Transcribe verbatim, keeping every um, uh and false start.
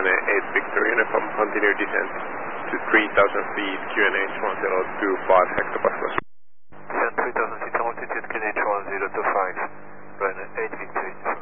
Ryanair eight Victor Uniform, continue descent to three thousand feet, Q N H one zero two five hectopascals. Descent three thousand feet, altitude Q N H one zero two five, Ryanair eight Victor Uniform.